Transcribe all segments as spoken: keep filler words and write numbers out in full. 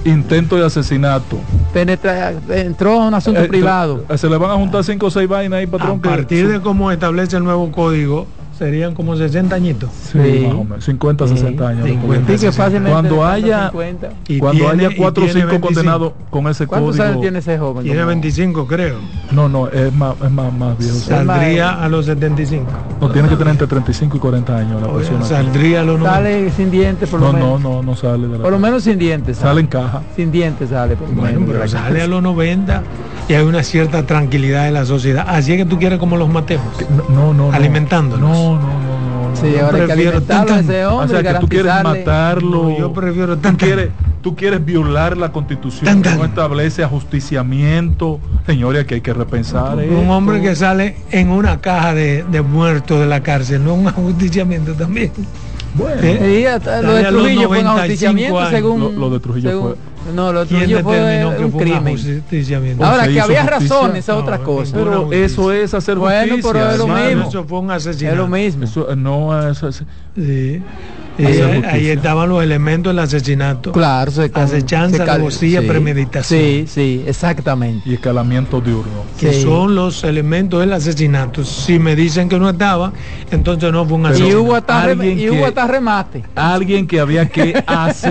intento de asesinato. Penetra, entró a un asunto eh, privado. Se le van a juntar cinco o seis vainas ahí, patrón. A partir de cómo establece el nuevo código, serían como sesenta añitos. Sí, sí, más o menos, cincuenta, sí, sesenta años. cincuenta, sí, que fácilmente cuando haya cincuenta. Cuando tiene, haya cuatro o cinco condenados con ese ¿Cuántos código. años tiene ese joven? Tiene veinticinco, creo. No, no, es más, es más, más viejo. Saldría a los setenta y cinco. No, tiene que tener entre treinta y cinco y cuarenta años la persona. Saldría a los noventa. Sale sin dientes, por lo no, menos. No, no, no sale. De la por lo menos sin dientes. Sale, sale en caja. Sin dientes sale. Por bueno, menos, pero sale a los noventa y hay una cierta tranquilidad en la sociedad. Así es que tú quieres como los matemos. No, no, no. Alimentándolos. No, no, no. Sí, ahora hay que alimentarlo a ese hombre, o sea, que tú quieres matarlo. No, yo prefiero tan, tú, quieres, tú quieres violar la Constitución, tan, tan. Que no establece ajusticiamiento. Señores, que hay que repensar. Un esto. hombre que sale en una caja de, de muertos de la cárcel, no un ajusticiamiento también. Bueno, ¿Eh? sí, lo de Trujillo fue un ajusticiamiento años. según lo, lo de Trujillo según, fue. No, lo de Trujillo fue un, un crimen. Ahora que había razones, esa es otra cosa. Pero eso es hacer bueno, justicia. Pero es lo mismo. Eso fue un asesinato. Es lo mismo. Eso, no, eso es. Sí. Y ahí, ahí estaban los elementos del asesinato. Claro, se con, acechanza, alevosía, sí, premeditación. Sí, sí, exactamente. Y escalamiento diurno. Que sí. son los elementos del asesinato. Si me dicen que no estaba, entonces no fue un asesinato. Y hubo hasta, re, y que, hubo hasta remate. Alguien que había que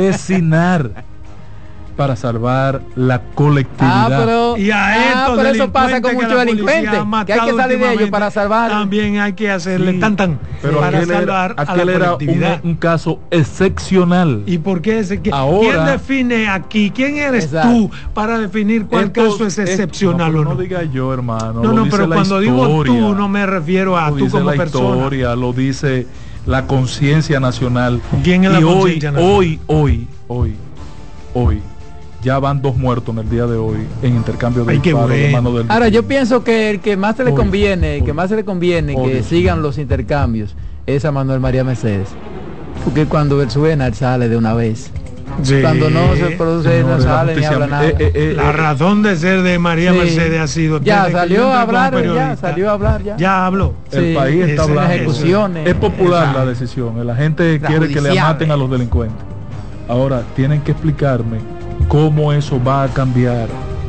asesinar para salvar la colectividad. Ah, pero, y a ah, pero eso pasa con muchos delincuentes, que hay que salir de ellos para salvar. También hay que hacerle sí, tan tan pero para aquel salvar era, aquel a la era colectividad. Un, un caso excepcional. ¿Y por qué ese? Ahora, ¿quién define aquí? ¿Quién eres exacto. tú para definir cuál esto, caso es excepcional es, no, o no? No diga yo, hermano. No, no, pero cuando historia, digo tú no me refiero a lo tú como la persona. Historia, lo dice la conciencia nacional. ¿Quién es la conciencia nacional? Hoy, hoy, hoy, hoy. Ya van dos muertos en el día de hoy en intercambio de disparos de mano del. Ahora yo pienso que el que más se le conviene, el que más se le conviene oh, que Dios sigan Dios. los intercambios es a Manuel María Mercedes, porque cuando él suena él sale de una vez. Sí. Cuando no se produce no sale ni habla nada. Eh, eh, eh, la razón de ser de María sí. Mercedes ha sido ya salió a hablar, ya salió a hablar ya. Ya habló. El sí, país está hablando. Ejecuciones. Es popular Exacto. la decisión. La gente la quiere judicial, que le maten a los delincuentes. Ahora tienen que explicarme cómo eso va a cambiar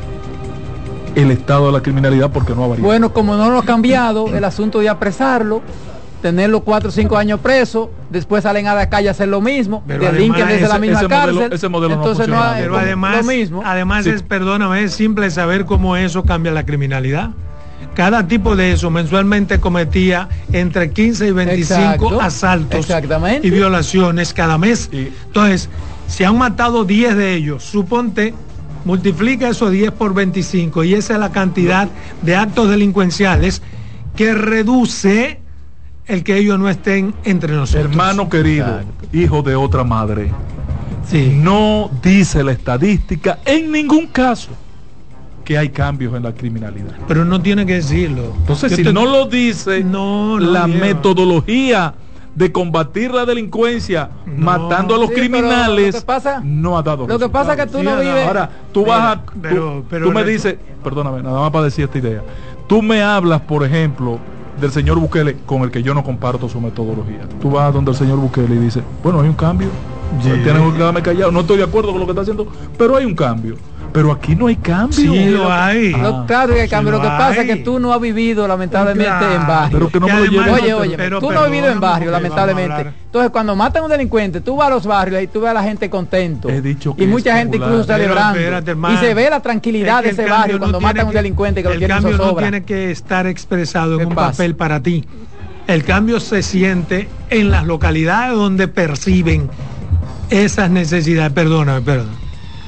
el estado de la criminalidad, porque no ha variado. Bueno, como no lo ha cambiado, el asunto de apresarlo, tenerlo cuatro o cinco años preso, después salen a la calle a hacer lo mismo, delinquen desde la misma ese cárcel, modelo, ese modelo entonces no, no hay pero además, lo mismo. Además sí. es, perdóname, es simple saber cómo eso cambia la criminalidad. Cada tipo de eso mensualmente cometía entre quince y veinticinco Exacto. asaltos y violaciones cada mes. Sí. Entonces, se han matado diez de ellos, suponte, multiplica esos diez por veinticinco y esa es la cantidad de actos delincuenciales que reduce el que ellos no estén entre nosotros. Hermano querido, Exacto. hijo de otra madre, sí. no dice la estadística en ningún caso que hay cambios en la criminalidad. Pero no tiene que decirlo. Entonces, Yo si te... no lo dice no, no la lleva. metodología de combatir la delincuencia no. matando a los sí, criminales, lo que pasa, no ha dado lo que pasa es que tú sí, no vives. Ahora, tú Mira, vas a. Pero, tú, pero tú me dices, perdóname, nada más para decir esta idea. Tú me hablas, por ejemplo, del señor Bukele, con el que yo no comparto su metodología. Tú vas donde el señor Bukele y dices, bueno, hay un cambio. Yeah. Tienes que quedarme callado. No estoy de acuerdo con lo que está haciendo, pero hay un cambio. Pero aquí no hay cambio. Sí, lo hay. Ah, claro que hay cambio. Sí, lo que pasa hay. es que tú no has vivido lamentablemente claro. en barrio. Pero que no me lo lleves. Oye, oye, pero, tú pero, no has vivido en barrio, lamentablemente. Entonces, cuando matan a un delincuente, tú vas a los barrios y tú ves a la gente contento. He dicho que y mucha gente popular. incluso celebrando. Pero, espérate, y se ve la tranquilidad es que de ese barrio cuando no matan a un delincuente que lo tienen zozobra. El cambio no tiene que estar expresado en un pasa? papel para ti. El cambio se siente en las localidades donde perciben esas necesidades. Perdóname, perdón.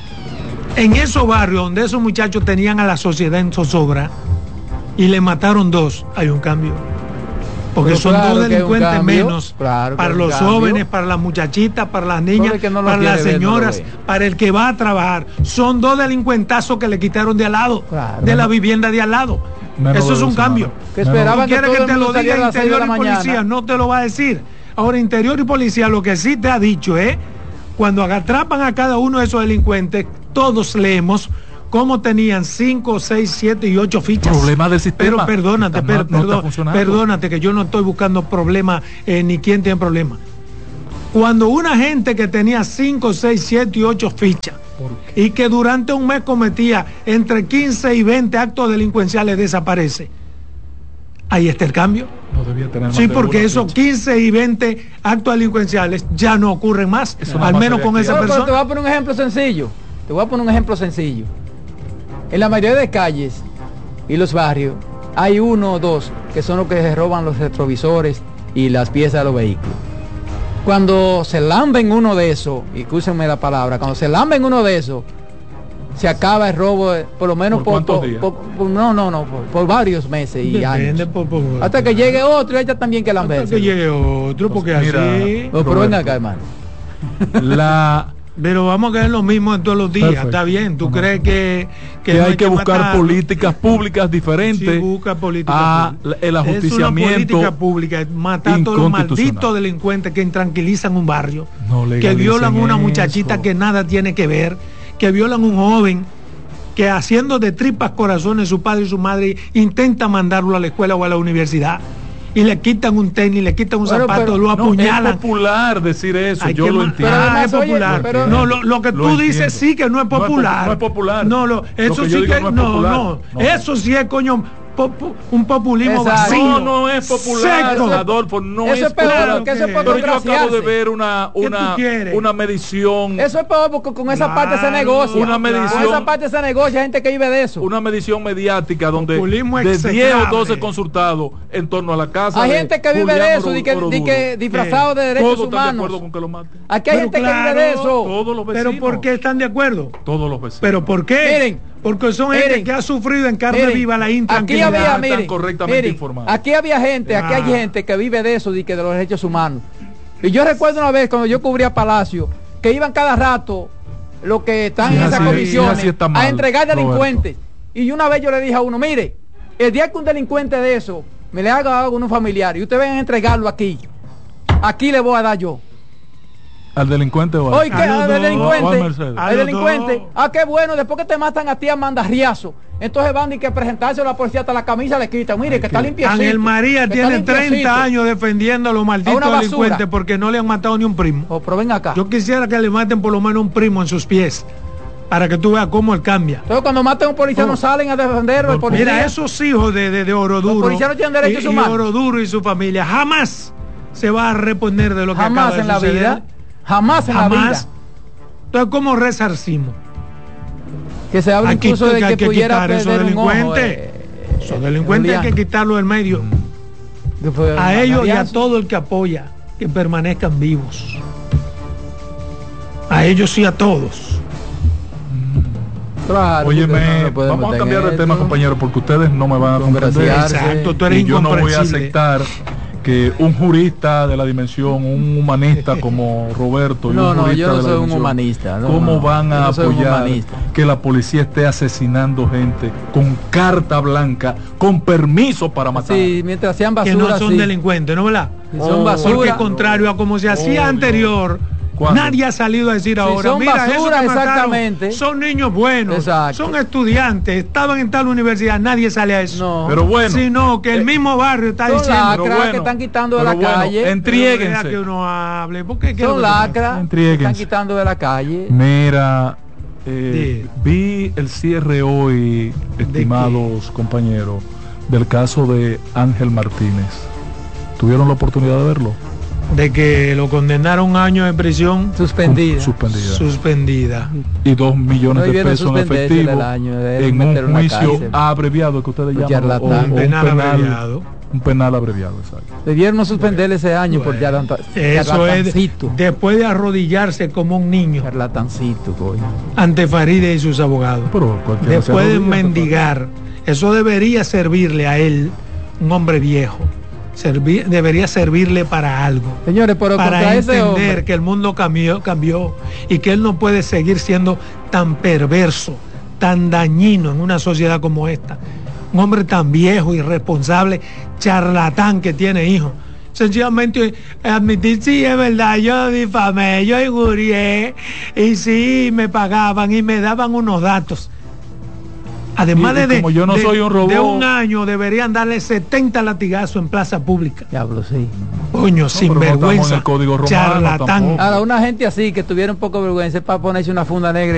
En esos barrios donde esos muchachos tenían a la sociedad en zozobra y le mataron dos, hay un cambio. Porque Pero son claro dos delincuentes menos claro para los cambio. jóvenes, para las muchachitas, para las niñas, no para las señoras, ver, no para el que va a trabajar. Son dos delincuentazos que le quitaron de al lado, claro, de no. la vivienda de al lado. Eso es un cambio. Que esperaban que, que te lo diga Interior y Policía, mañana. No te lo va a decir. Ahora, Interior y Policía lo que sí te ha dicho es, cuando atrapan a cada uno de esos delincuentes, todos leemos cómo tenían cinco, seis, siete y ocho fichas. Problemas del sistema. Pero perdónate, está, per, no, no perdón, perdónate que yo no estoy buscando problemas eh, ni quién tiene problemas. Cuando una gente que tenía cinco, seis, siete y ocho fichas y que durante un mes cometía entre quince y veinte actos delincuenciales, desaparece. Ahí está el cambio. No debía tener más sí, de porque una esos ficha. quince y veinte actos delincuenciales ya no ocurren más, al menos con esa pero, persona. pero te voy a poner un ejemplo sencillo. Te voy a poner un ejemplo sencillo. En la mayoría de calles y los barrios hay uno o dos que son los que se roban los retrovisores y las piezas de los vehículos. Cuando se lamben uno de esos, y escúchenme la palabra, cuando se lamben uno de esos, se acaba el robo, por lo menos por, por, por, por, por, por no, no, no, por, por varios meses y Depende, años. por, por, hasta que llegue otro y ella también que lamberse. Hasta que llegue otro, porque pues, mira, así. No, pero ven acá, hermano. La Pero vamos a quedar lo mismo en todos los días. Perfecto. Está bien. ¿Tú no, crees que, que, que no hay que, que buscar matar? políticas públicas diferentes Sí, busca política a pública. el ajusticiamiento? Es una política pública. Matar a todos los malditos delincuentes que intranquilizan un barrio, no que violan a una eso. muchachita que nada tiene que ver, que violan a un joven, que haciendo de tripas corazones su padre y su madre intenta mandarlo a la escuela o a la universidad. Y le quitan un tenis, le quitan un pero, zapato, pero, lo apuñalan. No, es popular decir eso, Hay yo que lo ma- entiendo. Ah, además, es popular. oye, pero- no, lo, lo que Lo tú entiendo. dices sí que no es popular. No es popular. No, lo, eso Lo que sí yo digo que no es no, popular. no, No. Eso sí es coño popu- un populismo Exacto. vacío. No, no es popular, Seco. Adolfo, no eso es es peor, popular. que eso es por Pero yo acabo de desgraciarse. ver una, ¿Qué una, tú quieres? una medición. Eso es peor porque con esa Claro, parte se negocia. una medición- Con esa parte se negocia, hay gente que vive de eso. Una medición mediática donde Populismo de diez o execrable. doce consultados en torno a la casa. Hay de gente que vive Julián de eso, Oro- di que, di Oroduro. que disfrazado de Todos derechos están de acuerdo humanos. con que lo maten. Aquí hay Pero gente claro, que vive de eso. Todos los vecinos. Pero ¿por qué están de acuerdo? Todos los vecinos. ¿Pero por qué? Miren, Porque son miren, gente que ha sufrido en carne miren, viva la aquí intranquilidad. había, están miren, correctamente miren, informados. aquí había gente, aquí hay Ah. gente que vive de eso, de, que de los derechos humanos. Y yo recuerdo una vez cuando yo cubría Palacio, que iban cada rato los que están Sí, en esas así- comisiones sí, así está mal, a entregar Roberto. delincuentes. Y una vez yo le dije a uno, mire, el día que un delincuente de eso me le haga algo a un familiar y ustedes vengan a entregarlo aquí, aquí le voy a dar yo. ¿Al delincuente o al? Oye, ¿qué? A los Al dos. delincuente, O a Mercedes. A al los delincuente, dos. ah, qué bueno, después que te matan a ti a mandarriazo, entonces van y que presentarse a la policía hasta la camisa le quitan, mire, que está limpiecito. Ángel María que está tiene limpiecito. treinta años defendiendo a los A malditos una basura. delincuentes porque no le han matado ni un primo. Oh, pero ven acá. Yo quisiera que le maten por lo menos un primo en sus pies para que tú veas cómo él cambia. Entonces cuando maten a un policía Oh. no salen a defenderlo, el policía. Mira, esos hijos de, de, de Oroduro, Los policías no tienen derechos y, y humanos. Oroduro y su familia jamás se va a reponer de lo que jamás acaba de en la suceder. vida, jamás en la vida. Jamás. Entonces, ¿cómo resarcimos? Que se habla Hay que- incluso de hay que, que pudiera quitar esos perder un ojo. delincuentes. eh, Esos eh, delincuentes hay que Julián. quitarlos del medio. Que fue A ellos y a mandarriazo. todo el que apoya que permanezcan vivos. A ellos y a todos. Claro, Óyeme, porque no se puede vamos a meter cambiar en de tema, eso. compañero, porque ustedes no me van a comprender. Congraciarse. Exacto, tú eres Y yo no voy a incomprensible. aceptar que un jurista de la dimensión, un humanista como Roberto, y No, un no, jurista yo no de la soy un dimensión, humanista, no, ¿cómo no, van yo a no soy un apoyar humanista. que la policía esté asesinando gente con carta blanca, con permiso para matar? Sí, mientras sean Que basura, no son sí. delincuentes, ¿no verdad? Si son Oh, basura. Porque contrario a como se hacía Obvio. anterior, ¿Cuándo? nadie ha salido a decir ahora, son mira, eso basura, que mataron exactamente. son niños buenos, Exacto. son estudiantes, estaban en tal universidad, nadie sale a eso. No. Pero bueno, Sino que el eh, mismo barrio está son diciendo lacras Pero bueno, que están quitando de pero la bueno, calle. en- Entriéguense. Deja que uno hable, porque Son lacras que Entriéguense. están quitando de la calle. Mira, eh, Sí. vi el cierre hoy, estimados compañeros, del caso de Ángel Martínez. ¿Tuvieron la oportunidad de verlo? de que lo condenaron a un año de prisión Suspendida. Suspendida. suspendida. Y dos millones No, y de viene pesos en suspenderse efectivo el año, debe en meter un una juicio cárcel. abreviado que ustedes Un llaman. charlatán. o- o Un penal abreviado. Un penal abreviado, exacto. Debieron suspenderle ese año por charlata- Eso es charlatancito. después de arrodillarse como un niño Charlatancito, coño. ante Faride y sus abogados. Pero cualquiera se Después de arrodilla, mendigar, eso debería servirle a él, un hombre viejo. Servir, debería servirle para algo. Señores, pero Para contra ese entender hombre, que el mundo cambió, cambió y que él no puede seguir siendo tan perverso, tan dañino en una sociedad como esta. Un hombre tan viejo, irresponsable, charlatán que tiene hijos. Sencillamente admitir, sí, es verdad, yo difamé, yo injurié, y sí, me pagaban y me daban unos datos. Además Y- y de, de, como yo no de- soy un robot. de un año, deberían darle setenta latigazos en plaza pública. diablo, sí. Coño, pero no estamos en sinvergüenza, el código romano charlatán. tampoco. Ahora, una gente así que tuviera un poco de vergüenza para ponerse una funda negra